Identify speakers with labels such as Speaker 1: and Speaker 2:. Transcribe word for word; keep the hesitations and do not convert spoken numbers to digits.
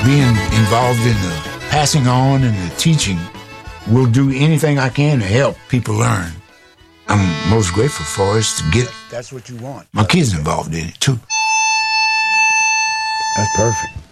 Speaker 1: being involved in the passing on and the teaching, will do anything I can to help people learn. I'm most grateful for is to get. That's what you want. My kids involved in it too.
Speaker 2: That's perfect.